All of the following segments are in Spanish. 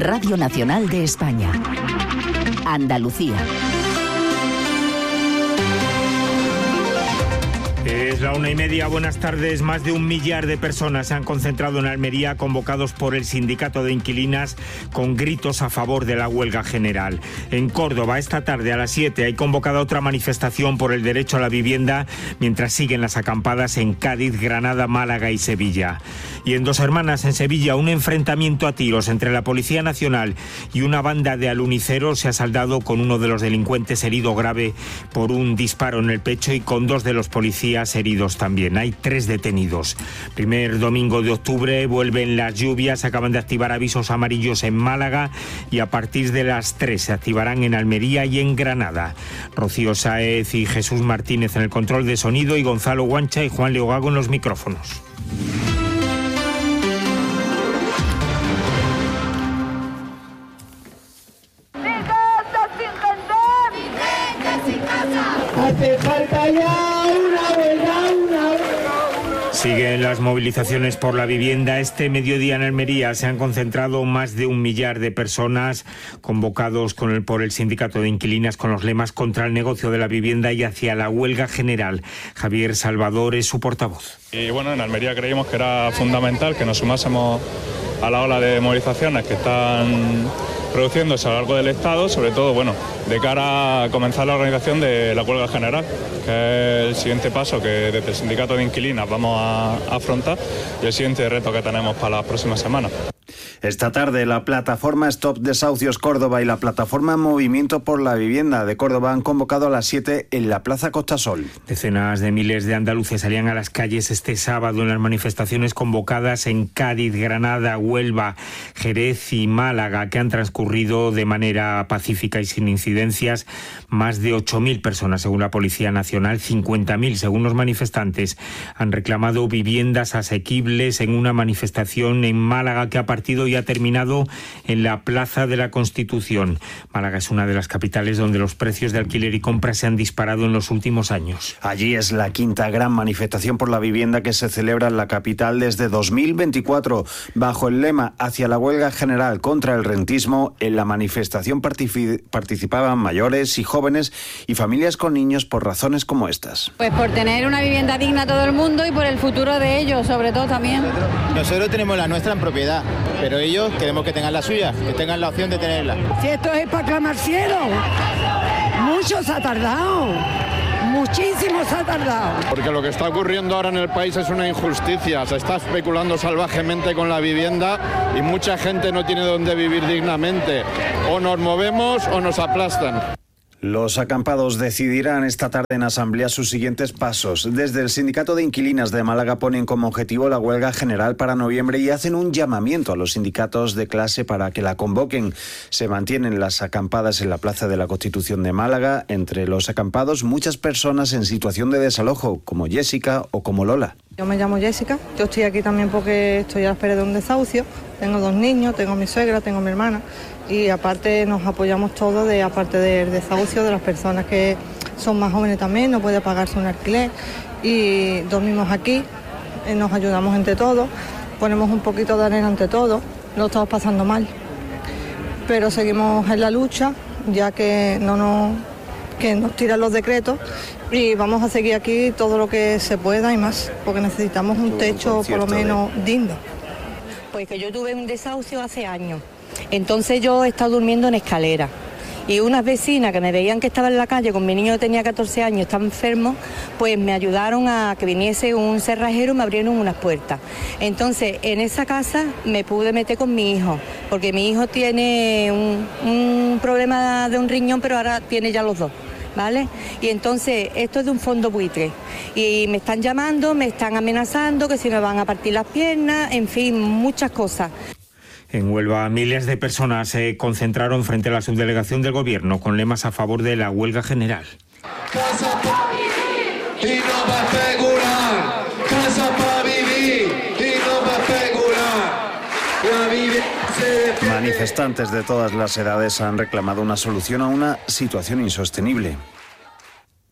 Radio Nacional de España. Andalucía. Es la 1:30, buenas tardes. Más de 1 millar de personas se han concentrado en Almería, convocados por el sindicato de inquilinas con gritos a favor de la huelga general. En Córdoba, esta tarde a las 7, hay convocada otra manifestación por el derecho a la vivienda, mientras siguen las acampadas en Cádiz, Granada, Málaga y Sevilla. Y en Dos Hermanas, en Sevilla, un enfrentamiento a tiros entre la Policía Nacional y una banda de aluniceros se ha saldado con uno de los delincuentes herido grave por un disparo en el pecho y con 2 de los policías heridos también. Hay 3 detenidos. Primer domingo de octubre, vuelven las lluvias, acaban de activar avisos amarillos en Málaga y a partir de las 3 se activarán en Almería y en Granada. Rocío Sáez y Jesús Martínez en el control de sonido y Gonzalo Guancha y Juan Leogago en los micrófonos. Hace falta ya una huelga. Siguen las movilizaciones por la vivienda. Este mediodía en Almería se han concentrado más de 1 millar de personas convocados por el sindicato de inquilinas con los lemas contra el negocio de la vivienda y hacia la huelga general. Javier Salvador es su portavoz. Y bueno, en Almería creímos que era fundamental que nos sumásemos a la ola de movilizaciones que están produciéndose a lo largo del Estado, sobre todo, bueno, de cara a comenzar la organización de la huelga general, que es el siguiente paso que desde el sindicato de inquilinas vamos a afrontar y el siguiente reto que tenemos para las próximas semanas. Esta tarde, la plataforma Stop Desahucios Córdoba y la plataforma Movimiento por la Vivienda de Córdoba han convocado a las 7 en la Plaza Costa Sol. Decenas de miles de andaluces salían a las calles este sábado en las manifestaciones convocadas en Cádiz, Granada, Huelva, Jerez y Málaga, que han transcurrido de manera pacífica y sin incidencias. Más de 8.000 personas, según la Policía Nacional, 50.000 según los manifestantes, han reclamado viviendas asequibles en una manifestación en Málaga que ha partido y ha terminado en la Plaza de la Constitución. Málaga es una de las capitales donde los precios de alquiler y compra se han disparado en los últimos años. Allí es la 5ª gran manifestación por la vivienda que se celebra en la capital desde 2024. Bajo el lema Hacia la huelga general contra el rentismo, en la manifestación participaban mayores y jóvenes y familias con niños por razones como estas. Pues por tener una vivienda digna a todo el mundo y por el futuro de ellos, sobre todo también. Nosotros tenemos la nuestra en propiedad, pero ellos queremos que tengan la suya, que tengan la opción de tenerla. Si esto es para clamar cielo, mucho se ha tardado, muchísimo se ha tardado. Porque lo que está ocurriendo ahora en el país es una injusticia, se está especulando salvajemente con la vivienda y mucha gente no tiene dónde vivir dignamente. O nos movemos o nos aplastan. Los acampados decidirán esta tarde en asamblea sus siguientes pasos. Desde el Sindicato de Inquilinas de Málaga ponen como objetivo la huelga general para noviembre y hacen un llamamiento a los sindicatos de clase para que la convoquen. Se mantienen las acampadas en la Plaza de la Constitución de Málaga. Entre los acampados, muchas personas en situación de desalojo, como Jessica o como Lola. Yo me llamo Jessica, yo estoy aquí también porque estoy a la espera de un desahucio. Tengo 2 niños, tengo mi suegra, tengo mi hermana y aparte nos apoyamos todos, aparte del desahucio, de las personas que son más jóvenes también, no pueden pagarse un alquiler y dormimos aquí, nos ayudamos entre todos, ponemos un poquito de arena entre todos, lo estamos pasando mal, pero seguimos en la lucha ya que nos tiran los decretos y vamos a seguir aquí todo lo que se pueda y más, porque necesitamos un techo por lo menos digno. Pues que yo tuve un desahucio hace años, entonces yo he estado durmiendo en escalera y unas vecinas que me veían que estaba en la calle con mi niño que tenía 14 años, estaba enfermo, pues me ayudaron a que viniese un cerrajero y me abrieron unas puertas. Entonces en esa casa me pude meter con mi hijo, porque mi hijo tiene un problema de un riñón, pero ahora tiene ya los 2. ¿Vale? Y entonces esto es de un fondo buitre y me están llamando, me están amenazando que si me van a partir las piernas, en fin, muchas cosas. En Huelva, miles de personas se concentraron frente a la subdelegación del gobierno con lemas a favor de la huelga general. Casa para vivir y no para especular. Casa para vivir y no para especular. La vivienda se... Manifestantes de todas las edades han reclamado una solución a una situación insostenible.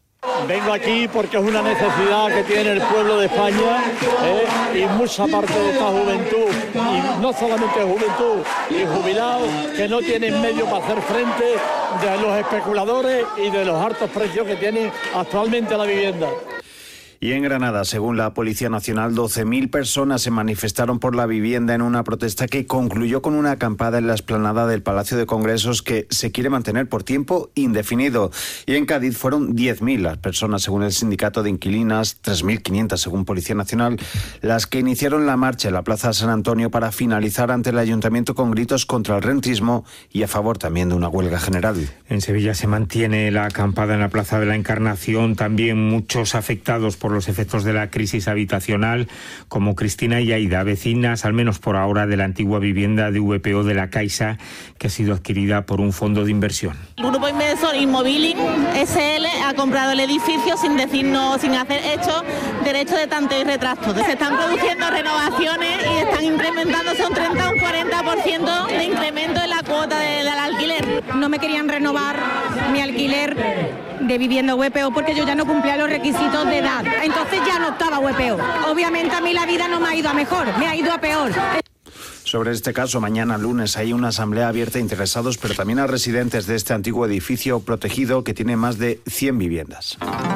Vengo aquí porque es una necesidad que tiene el pueblo de España y mucha parte de esta juventud, y no solamente juventud y jubilados, que no tienen medio para hacer frente de los especuladores y de los altos precios que tiene actualmente la vivienda. Y en Granada, según la Policía Nacional, 12.000 personas se manifestaron por la vivienda en una protesta que concluyó con una acampada en la explanada del Palacio de Congresos que se quiere mantener por tiempo indefinido. Y en Cádiz fueron 10.000 las personas, según el sindicato de inquilinas, 3.500 según Policía Nacional, las que iniciaron la marcha en la Plaza San Antonio para finalizar ante el Ayuntamiento con gritos contra el rentismo y a favor también de una huelga general. En Sevilla se mantiene la acampada en la Plaza de la Encarnación, también muchos afectados por los efectos de la crisis habitacional, como Cristina y Aida, vecinas, al menos por ahora, de la antigua vivienda de VPO de la Caixa, que ha sido adquirida por un fondo de inversión. El grupo inversor Inmobiling SL ha comprado el edificio sin decirnos, sin hacer hecho derecho de tanteo y retracto. Se están produciendo renovaciones y están incrementándose un 30 o un 40% de incremento en la cuota del alquiler. No me querían renovar mi alquiler de vivienda VPO porque yo ya no cumplía los requisitos de edad. Entonces ya no estaba VPO. Obviamente a mí la vida no me ha ido a mejor, me ha ido a peor. Sobre este caso, mañana lunes hay una asamblea abierta a interesados, pero también a residentes de este antiguo edificio protegido que tiene más de 100 viviendas.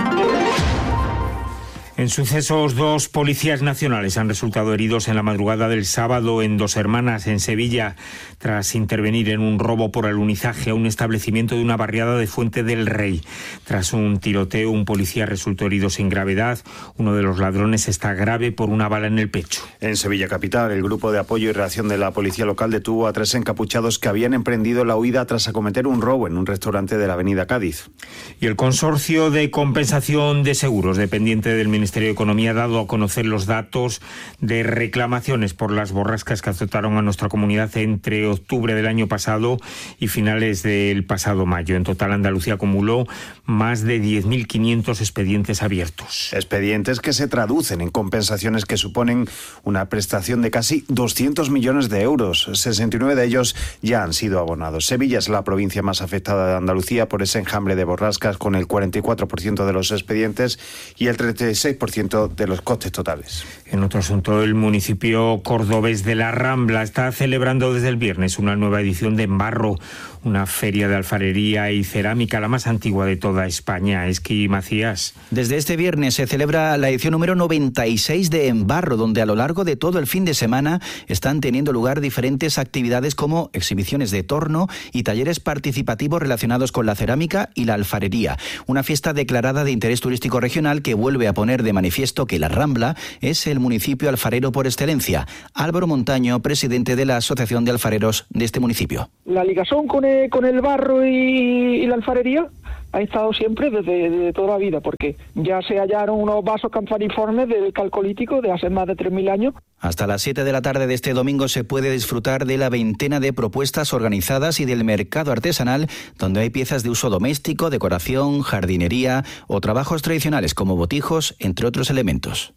En sucesos, 2 policías nacionales han resultado heridos en la madrugada del sábado en Dos Hermanas, en Sevilla, tras intervenir en un robo por alunizaje a un establecimiento de una barriada de Fuente del Rey. Tras un tiroteo, un policía resultó herido sin gravedad. Uno de los ladrones está grave por una bala en el pecho. En Sevilla capital, el grupo de apoyo y reacción de la policía local detuvo a 3 encapuchados que habían emprendido la huida tras acometer un robo en un restaurante de la avenida Cádiz. Y el Consorcio de Compensación de Seguros, dependiente del Ministerio de Economía, ha dado a conocer los datos de reclamaciones por las borrascas que azotaron a nuestra comunidad entre octubre del año pasado y finales del pasado mayo. En total, Andalucía acumuló más de 10.500 expedientes abiertos. Expedientes que se traducen en compensaciones que suponen una prestación de casi 200 millones de euros. 69 de ellos ya han sido abonados. Sevilla es la provincia más afectada de Andalucía por ese enjambre de borrascas, con el 44% de los expedientes y el 36% de los costes totales. En otro asunto, el municipio cordobés de La Rambla está celebrando desde el viernes una nueva edición de Embarro, una feria de alfarería y cerámica, la más antigua de toda España. Esqui Macías. Desde este viernes se celebra la edición número 96 de Embarro, donde a lo largo de todo el fin de semana están teniendo lugar diferentes actividades como exhibiciones de torno y talleres participativos relacionados con la cerámica y la alfarería. Una fiesta declarada de interés turístico regional que vuelve a poner de manifiesto que La Rambla es el municipio alfarero por excelencia. Álvaro Montaño, presidente de la Asociación de Alfareros de este municipio. La ligazón con el barro y la alfarería ha estado siempre desde toda la vida, porque ya se hallaron unos vasos campaniformes del Calcolítico de hace más de 3.000 años. Hasta las 7 de la tarde de este domingo se puede disfrutar de la veintena de propuestas organizadas y del mercado artesanal, donde hay piezas de uso doméstico, decoración, jardinería o trabajos tradicionales como botijos, entre otros elementos.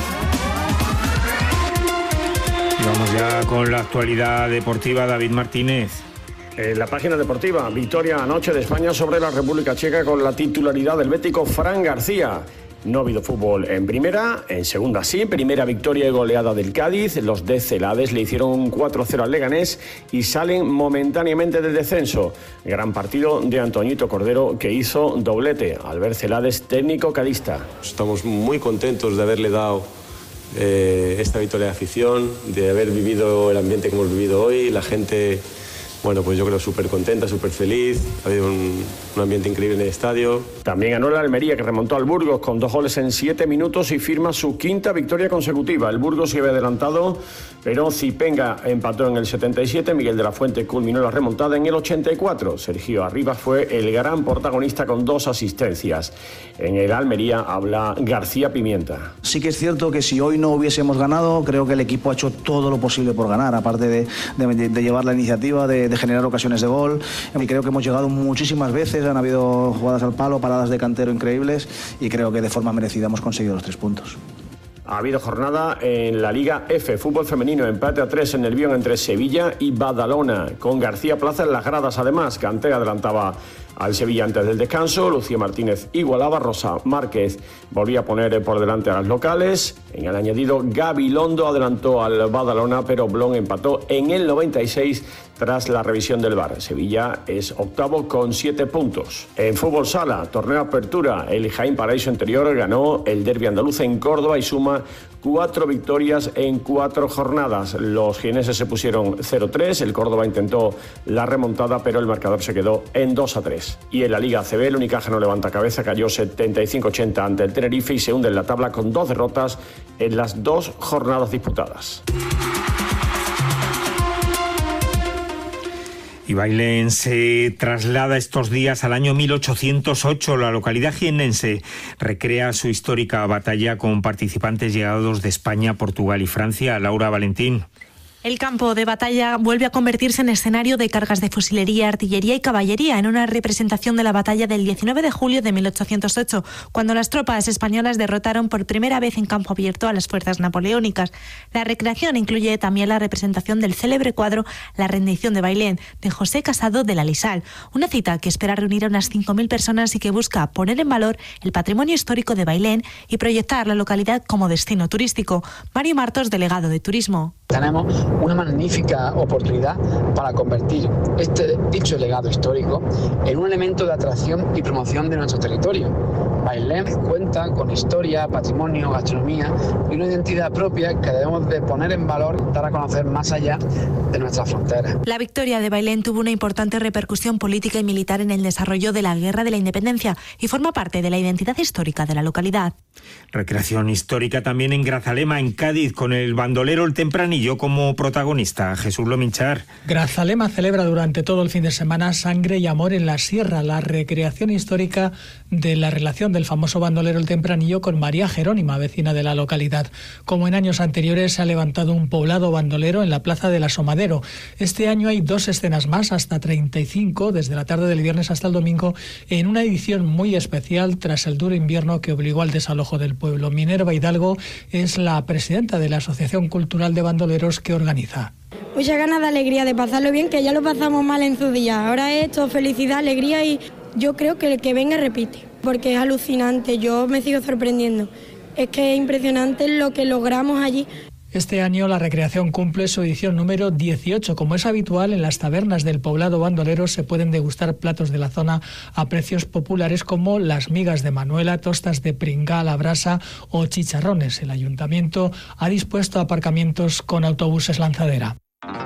Y vamos ya con la actualidad deportiva. David Martínez. En la página deportiva, victoria anoche de España sobre la República Checa con la titularidad del bético Fran García. No ha habido fútbol en primera, en segunda sí, primera victoria y goleada del Cádiz. Los de Celades le hicieron 4-0 al Leganés y salen momentáneamente del descenso. Gran partido de Antoñito Cordero, que hizo doblete al ver Celades técnico cadista. Estamos muy contentos de haberle dado esta victoria de afición, de haber vivido el ambiente que hemos vivido hoy. La gente, bueno, pues yo creo súper contenta, súper feliz. Ha habido un ambiente increíble en el estadio. También ganó el Almería, que remontó al Burgos con 2 goles en 7 minutos y firma su 5ª victoria consecutiva. El Burgos se había adelantado, pero Zipenga empató en el 77, Miguel de la Fuente culminó la remontada en el 84. Sergio Arribas fue el gran protagonista con 2 asistencias. En el Almería habla García Pimienta. Sí que es cierto que si hoy no hubiésemos ganado, creo que el equipo ha hecho todo lo posible por ganar, aparte de llevar la iniciativa, de generar ocasiones de gol. Y creo que hemos llegado muchísimas veces, han habido jugadas al palo, paradas de cantero increíbles y creo que de forma merecida hemos conseguido los 3 puntos. Ha habido jornada en la Liga F, fútbol femenino, empate a 3 en Nervión entre Sevilla y Badalona, con García Plaza en las gradas. Además, Kanté adelantaba al Sevilla antes del descanso, Lucía Martínez igualaba, Rosa Márquez volvía a poner por delante a las locales. En el añadido, Gabilondo adelantó al Badalona, pero Blon empató en el 96 tras la revisión del VAR. Sevilla es octavo con 7 puntos. En fútbol sala, torneo apertura, el Jaén Paraíso Interior ganó el derbi andaluz en Córdoba y suma 4 victorias en 4 jornadas. Los jieneses se pusieron 0-3, el Córdoba intentó la remontada, pero el marcador se quedó en 2-3. Y en la Liga ACB, el Unicaja no levanta cabeza, cayó 75-80 ante el Tenerife y se hunde en la tabla con 2 derrotas en las 2 jornadas disputadas. Y Bailén se traslada estos días al año 1808. La localidad jiennense recrea su histórica batalla con participantes llegados de España, Portugal y Francia. Laura Valentín. El campo de batalla vuelve a convertirse en escenario de cargas de fusilería, artillería y caballería en una representación de la batalla del 19 de julio de 1808, cuando las tropas españolas derrotaron por primera vez en campo abierto a las fuerzas napoleónicas. La recreación incluye también la representación del célebre cuadro La rendición de Bailén, de José Casado de la Lisal, una cita que espera reunir a unas 5.000 personas y que busca poner en valor el patrimonio histórico de Bailén y proyectar la localidad como destino turístico. Mario Martos, delegado de Turismo. Tenemos una magnífica oportunidad para convertir este dicho legado histórico en un elemento de atracción y promoción de nuestro territorio. Bailén cuenta con historia, patrimonio, gastronomía y una identidad propia que debemos de poner en valor, dar a conocer más allá de nuestras fronteras. La victoria de Bailén tuvo una importante repercusión política y militar en el desarrollo de la Guerra de la Independencia y forma parte de la identidad histórica de la localidad. Recreación histórica también en Grazalema, en Cádiz, con el bandolero El Tempranillo como protagonista. Jesús Lominchar. Grazalema celebra durante todo el fin de semana Sangre y Amor en la Sierra, la recreación histórica de la relación del famoso bandolero El Tempranillo con María Jerónima, vecina de la localidad. Como en años anteriores, se ha levantado un poblado bandolero en la plaza del Asomadero. Este año hay 2 escenas más, hasta 35, desde la tarde del viernes hasta el domingo, en una edición muy especial tras el duro invierno que obligó al desalojo del pueblo. Minerva Hidalgo es la presidenta de la Asociación Cultural de Bandoleros que organiza. Muchas ganas de alegría, de pasarlo bien, que ya lo pasamos mal en su día. Ahora es esto, felicidad, alegría, y yo creo que el que venga repite, porque es alucinante, yo me sigo sorprendiendo. Es que es impresionante lo que logramos allí. Este año la recreación cumple su edición número 18. Como es habitual, en las tabernas del poblado bandolero se pueden degustar platos de la zona a precios populares como las migas de Manuela, tostas de pringá a la brasa o chicharrones. El ayuntamiento ha dispuesto aparcamientos con autobuses lanzadera.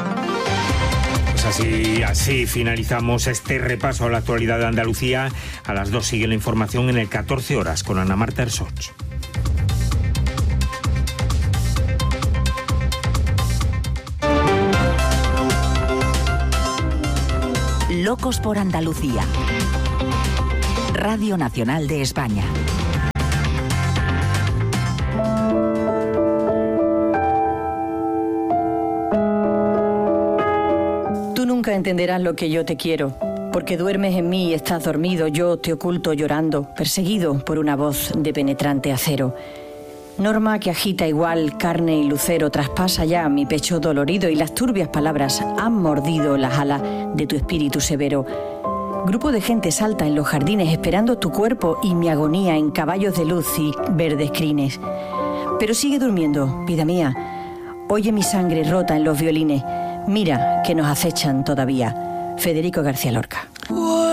Pues así finalizamos este repaso a la actualidad de Andalucía. A las 2 sigue la información en el 14 horas con Ana Marta Ersoch. Locos por Andalucía. Radio Nacional de España. Tú nunca entenderás lo que yo te quiero, porque duermes en mí y estás dormido, yo te oculto llorando, perseguido por una voz de penetrante acero. Norma que agita igual carne y lucero traspasa ya mi pecho dolorido y las turbias palabras han mordido las alas de tu espíritu severo. Grupo de gente salta en los jardines esperando tu cuerpo y mi agonía en caballos de luz y verdes crines. Pero sigue durmiendo, vida mía. Oye mi sangre rota en los violines. Mira que nos acechan todavía. Federico García Lorca.